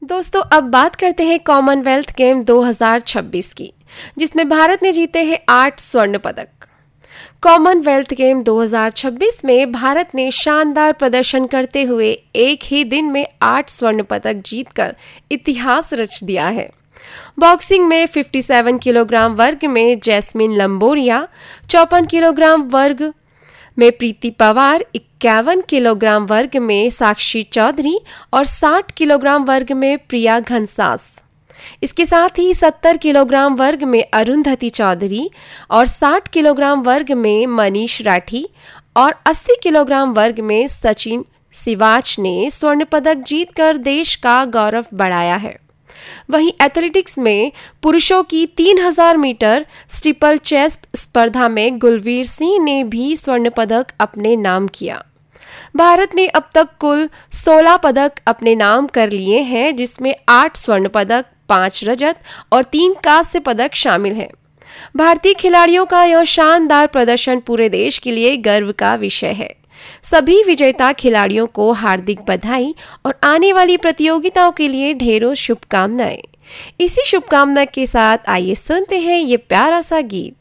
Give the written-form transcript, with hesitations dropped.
दोस्तों अब बात करते हैं कॉमनवेल्थ गेम 2026 की, जिसमें भारत ने जीते हैं 8 स्वर्ण पदक। कॉमनवेल्थ गेम 2026 में भारत ने शानदार प्रदर्शन करते हुए एक ही दिन में 8 स्वर्ण पदक जीतकर इतिहास रच दिया है। बॉक्सिंग में 57 किलोग्राम वर्ग में जैस्मिन लंबोरिया, 54 किलोग्राम वर्ग में प्रीति पवार, 51 किलोग्राम वर्ग में साक्षी चौधरी और 60 किलोग्राम वर्ग में प्रिया घनसास। इसके साथ ही 70 किलोग्राम वर्ग में अरुंधति चौधरी और 60 किलोग्राम वर्ग में मनीष राठी और 80 किलोग्राम वर्ग में सचिन सिवाच ने स्वर्ण पदक जीतकर देश का गौरव बढ़ाया है। वहीं एथलेटिक्स में पुरुषों की 3000 मीटर स्टीपल चेस स्पर्धा में गुलवीर सिंह ने भी स्वर्ण पदक अपने नाम किया। भारत ने अब तक कुल 16 पदक अपने नाम कर लिए हैं, जिसमें 8 स्वर्ण पदक, 5 रजत और 3 कांस्य पदक शामिल हैं। भारतीय खिलाड़ियों का यह शानदार प्रदर्शन पूरे देश के लिए गर्व का विषय है। सभी विजेता खिलाड़ियों को हार्दिक बधाई और आने वाली प्रतियोगिताओं के लिए ढेरों शुभकामनाएं। इसी शुभकामना के साथ आइए सुनते हैं ये प्यारा सा गीत।